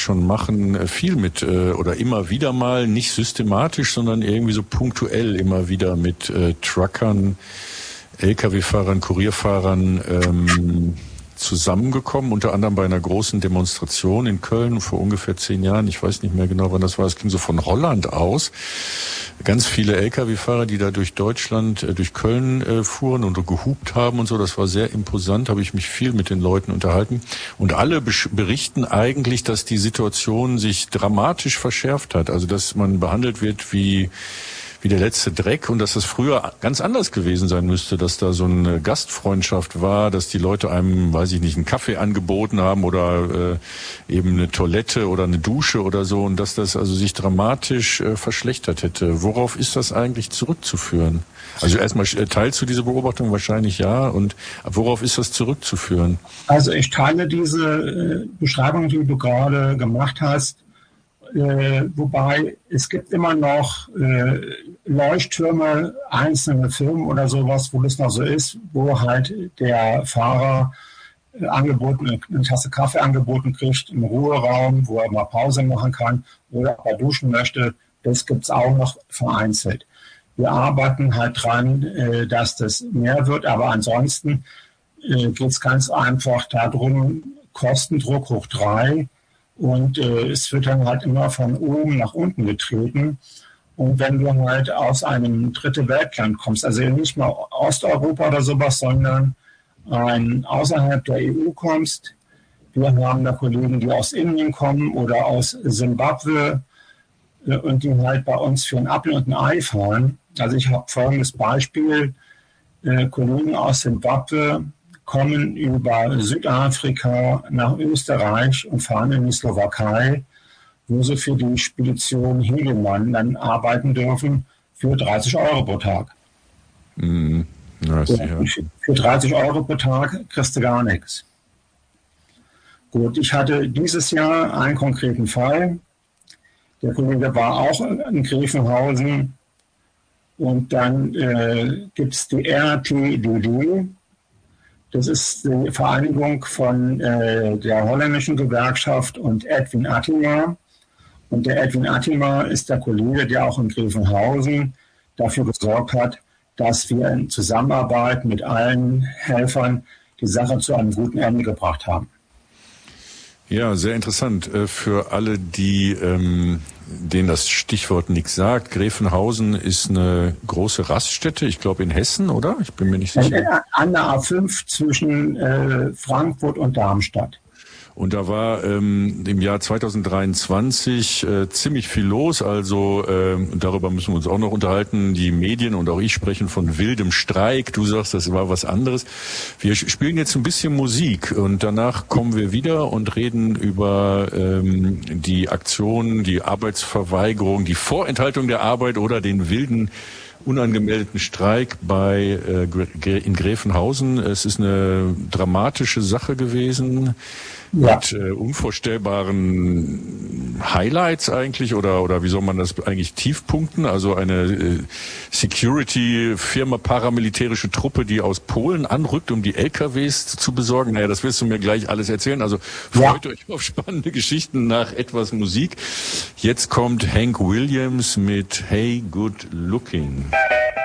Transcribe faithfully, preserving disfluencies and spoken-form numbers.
schon machen, viel mit äh, oder immer wieder mal, nicht systematisch, sondern irgendwie so punktuell immer wieder mit äh, Truckern, L K W-Fahrern, Kurierfahrern ähm, zusammengekommen, unter anderem bei einer großen Demonstration in Köln vor ungefähr zehn Jahren. Ich weiß nicht mehr genau, wann das war. Es ging so von Holland aus. Ganz viele L K W-Fahrer, die da durch Deutschland, äh, durch Köln äh, fuhren und gehupt haben und so. Das war sehr imposant, habe ich mich viel mit den Leuten unterhalten. Und alle besch- berichten eigentlich, dass die Situation sich dramatisch verschärft hat. Also, dass man behandelt wird wie wie der letzte Dreck und dass das früher ganz anders gewesen sein müsste, dass da so eine Gastfreundschaft war, dass die Leute einem, weiß ich nicht, einen Kaffee angeboten haben oder äh, eben eine Toilette oder eine Dusche oder so und dass das also sich dramatisch äh, verschlechtert hätte. Worauf ist das eigentlich zurückzuführen? Also erstmal teilst du diese Beobachtung wahrscheinlich ja und worauf ist das zurückzuführen? Also ich teile diese äh, Beschreibung, die du gerade gemacht hast. Äh, wobei es gibt immer noch äh, Leuchttürme, einzelne Firmen oder sowas, wo das noch so ist, wo halt der Fahrer äh, angeboten, eine Tasse Kaffee angeboten kriegt, einen Ruheraum, wo er mal Pause machen kann oder mal duschen möchte. Das gibt's auch noch vereinzelt. Wir arbeiten halt dran, äh, dass das mehr wird, aber ansonsten äh, geht's ganz einfach darum, Kostendruck hoch drei. Und äh, es wird dann halt immer von oben nach unten getreten. Und wenn du halt aus einem dritte Weltland kommst, also nicht mal Osteuropa oder sowas, sondern ein, außerhalb der E U kommst, wir haben da Kollegen, die aus Indien kommen oder aus Simbabwe äh, und die halt bei uns für ein Apfel und ein Ei fahren. Also ich habe folgendes Beispiel, äh, Kollegen aus Simbabwe kommen über Südafrika nach Österreich und fahren in die Slowakei, wo sie für die Spedition Hegelmann dann arbeiten dürfen für dreißig Euro pro Tag. Mm, ja, für, für dreißig Euro pro Tag kriegst du gar nichts. Gut, ich hatte dieses Jahr einen konkreten Fall. Der Kollege war auch in Gräfenhausen und dann äh, gibt es die R T D D. Das ist die Vereinigung von äh, der holländischen Gewerkschaft und Edwin Attima. Und der Edwin Attima ist der Kollege, der auch in Gräfenhausen dafür gesorgt hat, dass wir in Zusammenarbeit mit allen Helfern die Sache zu einem guten Ende gebracht haben. Ja, sehr interessant. Für alle, die ähm, denen das Stichwort nichts sagt, Gräfenhausen ist eine große Raststätte, ich glaube in Hessen, oder? Ich bin mir nicht sicher. An der A fünf zwischen äh, Frankfurt und Darmstadt. Und da war ähm, im Jahr zwanzig dreiundzwanzig äh, ziemlich viel los. Also äh, darüber müssen wir uns auch noch unterhalten. Die Medien und auch ich sprechen von wildem Streik. Du sagst, das war was anderes. Wir spielen jetzt ein bisschen Musik und danach kommen wir wieder und reden über ähm, die Aktion, die Arbeitsverweigerung, die Vorenthaltung der Arbeit oder den wilden unangemeldeten Streik bei äh, in Gräfenhausen. Es ist eine dramatische Sache gewesen. Ja. Mit äh, unvorstellbaren Highlights eigentlich oder oder wie soll man das eigentlich Tiefpunkten? Also eine äh, Security-Firma, paramilitärische Truppe, die aus Polen anrückt, um die L K Ws zu besorgen. Naja, das wirst du mir gleich alles erzählen. Also freut ja. euch auf spannende Geschichten nach etwas Musik. Jetzt kommt Hank Williams mit Hey Good Looking.